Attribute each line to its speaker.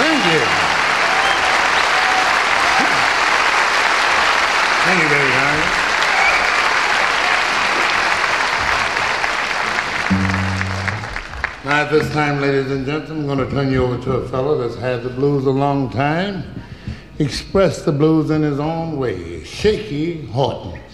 Speaker 1: Thank you. Thank you very much. Now at this time, ladies and gentlemen, I'm going to turn you over to a fellow that's had the blues a long time, expressed the blues in his own way, Shaky Horton.